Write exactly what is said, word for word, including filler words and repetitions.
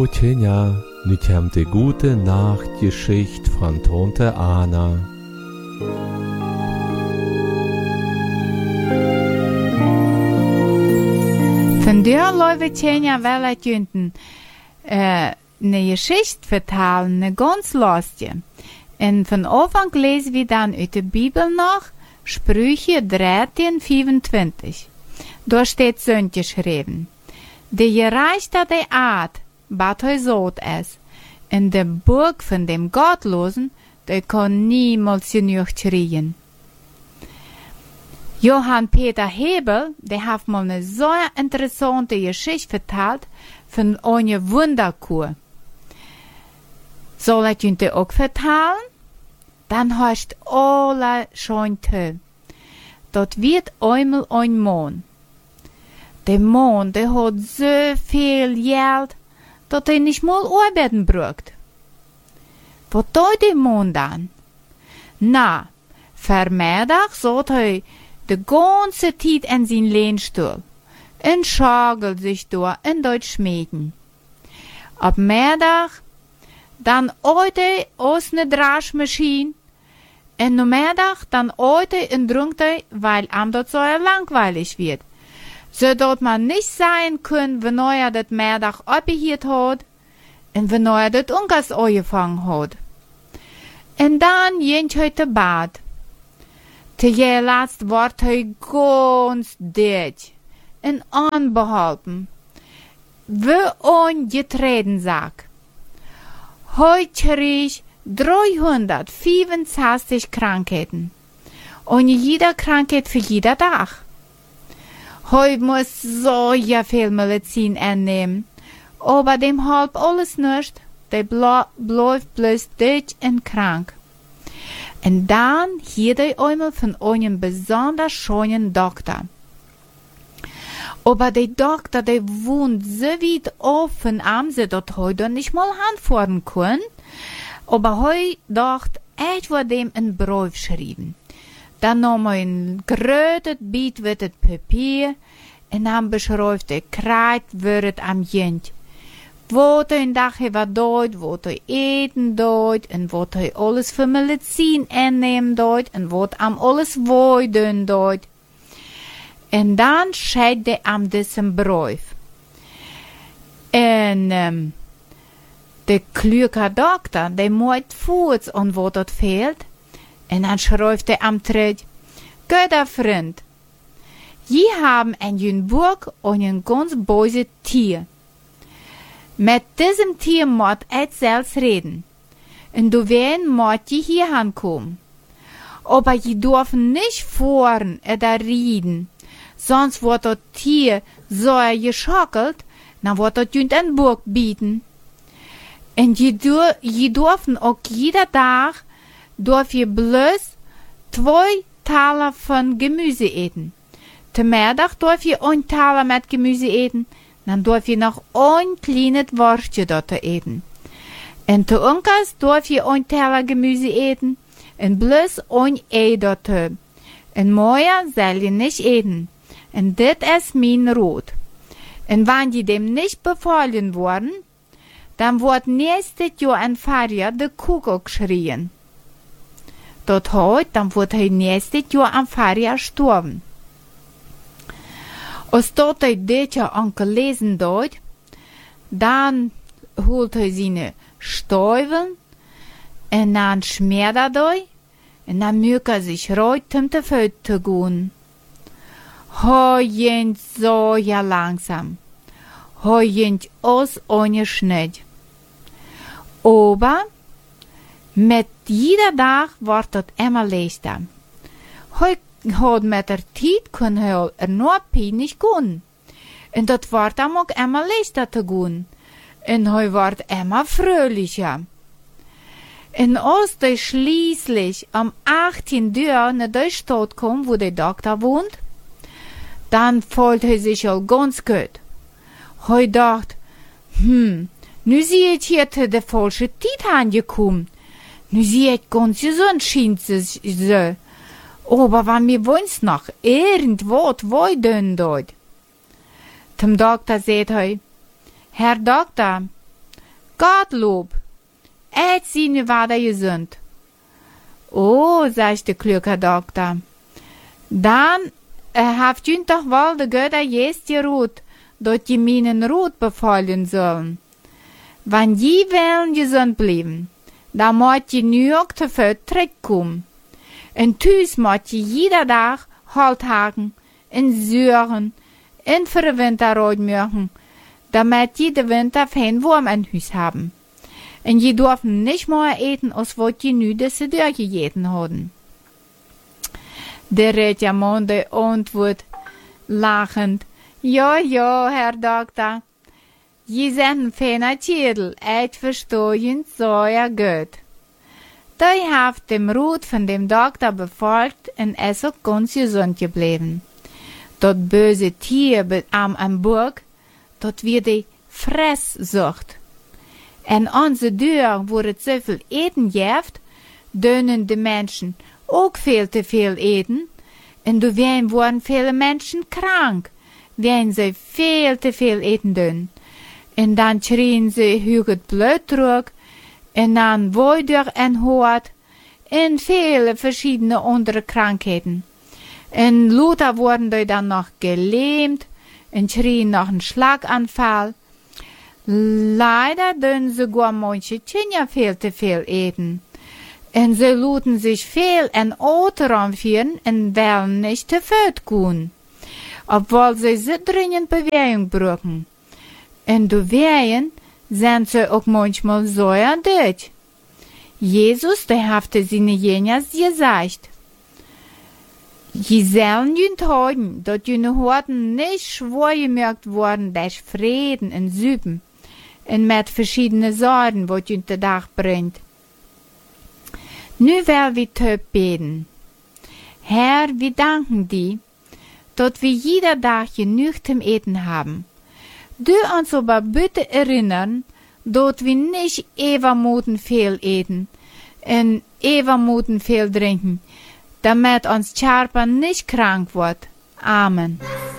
Wucienia, nu kommt die gute Nachtgeschichte von Tante Anna. Von der Wucienia will ich Ihnen äh, eine Geschichte vertellen, eine ganz lustige. Und von Anfang lesen wir dann aus der Bibel noch Sprüche dreizehn fünfundzwanzig. Da steht so geschrieben: Der Gerechte der Art, bat heu sot es. In der Burg von dem Gottlosen, der kann niemals genug kriegen. Johann Peter Hebel, der hat mal eine so interessante Geschichte vertellt von einer Wunderkur. Soll ich Ihnen die auch vertellen? Dann hast du alle schon toll. Dort wird einmal ein Mann. Der Mann, der hat so viel Geld, dass er nicht mal arbeiten braucht. Was tut der Mann dann? Na, vermiddag zat hij de ganze Zeit in zijn Lehnstuhl und schagelt sich durch und dort schmieden. Ab Mittag dann oit hij aus ne Draschmaschine und no Mittag dann oit hij und drunkt hij, weil am dort so langweilig wird. So dort man nicht sein können, wenn er das Mittag abgehiert hat und wenn er das Ungas angefangen hat. Und dann ging er zu Bad. Zuletzt ward er ganz dicht und unbeholfen, wie ein getreten Sack. Heute krieg dreihundertfünfundzwanzig Krankheiten und jede Krankheit für jeder Tag. Heute muss so ja viel Medizin einnehmen, aber dem halb alles nicht, der bleibt bloß dicht und krank. Und dann hier er einmal von einem besonders schönen Doktor. Aber der Doktor, der wohnt so weit auf von Amse, dass heute nicht mal anfahren kann. Aber heute dacht, ich würde dem einen Brief schreiben. Dann nahm er ein größtes Bild mit dem Papier und dann beschreibt er Kreid, wird am Jent. Wo er ein Tag war dort, wo er eten dort, und wo er alles für Medizin einnehmen dort, und wo er am alles woiden dort. Und dann schreibt er am diesem Brief. Und ähm, der kluge Doktor, der muss Fuß und wo dort fehlt. Und dann schreibt er am Tritt: Guter Freund, Sie haben in jün Burg ein ganz böses Tier. Mit diesem Tier muss ich selbst reden. Und du wirst muss Sie hier ankommen. Aber Sie dürfen nicht fahren oder reden, sonst wird das Tier so geschockelt, dann wird das jün in Burg bieten. Und Sie dürfen auch jeden Tag darf ihr bloß zwei Taler von Gemüse eten. Zum Mittag darf ihr ein Taler mit Gemüse eten, dann darf ihr noch ein kleines Wurstchen dort eten. Und zu Unkas darf ihr ein Taler Gemüse eten und bloß ein Ei dort. Und mehr soll ihr nicht eten. Und das ist mein Rot. Und wenn die dem nicht befohlen wurden, dann wird nächstes Jahr ein Pfarrer der Kuckuck schrien. Dort heute, dann wird er nächstes Jahr am Pfarrer sterben. Als dort er das Jahr angelesen dort, dann holt er seine Stäubel und dann schmiert er dort und dann mögt er sich reut, um die Föte zu gehen. Heujend so ja langsam, heujend aus ohne Schnitt. Aber mit jeder Tag wird das immer leichter. Heute hat mit der Zeit kann er nur peinlich gehen. Und das wird ihm auch immer leichter zu gehen. Und er wird immer fröhlicher. Und als er schließlich am achtzehnten Jahr nach der Stadt kommt, wo der Doktor wohnt, dann fühlt er sich auch ganz gut. Er dachte, hm, nu sehe ich hier der falsche Zeit angekommen. Nu sehe ich ganz gesund, scheint es so. Aber wenn wir uns noch irgendwo wollen dort. Zum Doktor sagt er: Herr Doktor, Gottlob, et sie nu weiter gesund. Oh, sagt der kluge Doktor, dann äh, habt ihr doch wohl de Götter jest gerut, dort die meinen Rut befallen sollen. Wenn die wollen gesund bleiben, dann muss je nu auch zu viel zurückkommen. Und thuis muss je jeder Tag Halt haken, en zuren, en für den Winter rood machen, damit je de Winter fein warm in Huis haben. Und je dürfen nicht mehr eten, als wat je nu diese durchgejeten haben. Der Rätjermann, der antwortet, lachend, ja, ja, Herr Doktor, je sind ein feiner Titel, et verstehen so ja gut. Da haft dem Rat von dem Doktor befolgt und ist auch ganz gesund geblieben. Dat böse Tier am am Burg, dat wird die Fresssucht. En onze Deur wurde so viel Eten jeft, dönen die Menschen auch viel zu viel eten, und du werden wurden viele Menschen krank, wenn sie viel zu viel eten dön. Und dann schrien sie hüget Blutdruck, und dann Woider en Hort, und viele verschiedene andere Krankheiten. Und Luther wurden die dann noch gelähmt, und schrien noch einen Schlaganfall. Leider dürfen sogar manche Kinder viel zu viel eten. Und sie luden sich viel in Autoraum führen und wollen nicht zu viel gehen, obwohl sie so dringend Bewegung brauchen. Und du Wehen sind sie auch manchmal so durch. Jesus, der hat seine Jünger gesagt, je sollen jünt haben, dass jüne Horten nicht schwer gemerkt worden durch Frieden und Süben und mit verschiedenen Sorgen, was jünt der Tag bringt. Nu will wir töp beten. Herr, wir danken dir, dass wir jeder Tag genug zum Eten haben. Du uns aber bitte erinnern, dass wir nicht übermuten viel eten und übermuten viel trinken, damit uns Charper nicht krank wird. Amen.